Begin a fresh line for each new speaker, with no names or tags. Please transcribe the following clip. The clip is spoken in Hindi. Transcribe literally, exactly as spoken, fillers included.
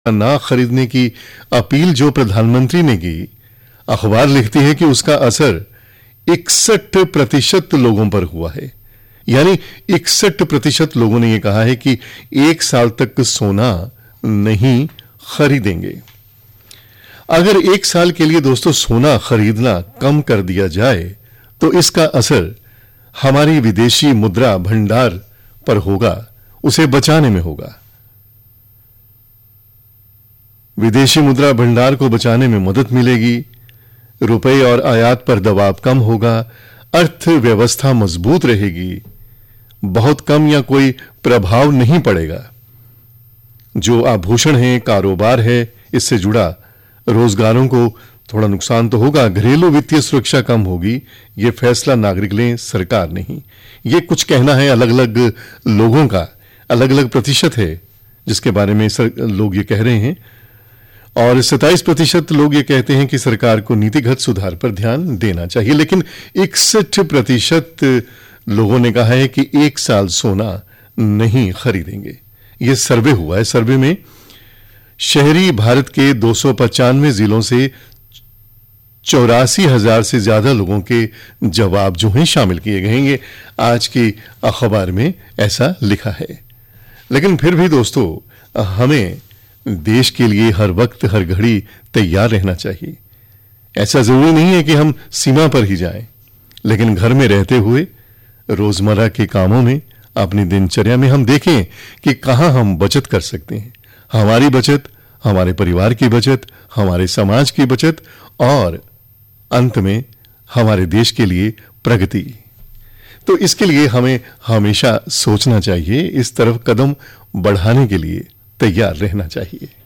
ना खरीदने की अपील जो प्रधानमंत्री ने की, अखबार लिखती है कि उसका असर इकसठ प्रतिशत लोगों पर हुआ है। यानी इकसठ प्रतिशत लोगों ने यह कहा है कि एक साल तक सोना नहीं खरीदेंगे। अगर एक साल के लिए दोस्तों सोना खरीदना कम कर दिया जाए तो इसका असर हमारी विदेशी मुद्रा भंडार पर होगा, उसे बचाने में होगा। विदेशी मुद्रा भंडार को बचाने में मदद मिलेगी, रुपए और आयात पर दबाव कम होगा, अर्थव्यवस्था मजबूत रहेगी, बहुत कम या कोई प्रभाव नहीं पड़ेगा। जो आभूषण है, कारोबार है, इससे जुड़ा रोजगारों को थोड़ा नुकसान तो होगा, घरेलू वित्तीय सुरक्षा कम होगी। यह फैसला नागरिक लें, सरकार नहीं। यह कुछ कहना है अलग अलग लोगों का, अलग अलग प्रतिशत है जिसके बारे में लोग ये कह रहे हैं। और सत्ताईस प्रतिशत लोग ये कहते हैं कि सरकार को नीतिगत सुधार पर ध्यान देना चाहिए, लेकिन इकसठ प्रतिशत लोगों ने कहा है कि एक साल सोना नहीं खरीदेंगे। यह सर्वे हुआ है। सर्वे में शहरी भारत के दो सौ पचानवे जिलों से चौरासी हजार से ज्यादा लोगों के जवाब जो हैं शामिल किए गए हैं। आज की अखबार में ऐसा लिखा है। लेकिन फिर भी दोस्तों, हमें देश के लिए हर वक्त हर घड़ी तैयार रहना चाहिए। ऐसा जरूरी नहीं है कि हम सीमा पर ही जाएं, लेकिन घर में रहते हुए रोजमर्रा के कामों में, अपनी दिनचर्या में हम देखें कि कहां हम बचत कर सकते हैं। हमारी बचत, हमारे परिवार की बचत, हमारे समाज की बचत और अंत में हमारे देश के लिए प्रगति। तो इसके लिए हमें हमेशा सोचना चाहिए, इस तरफ कदम बढ़ाने के लिए तैयार रहना चाहिए।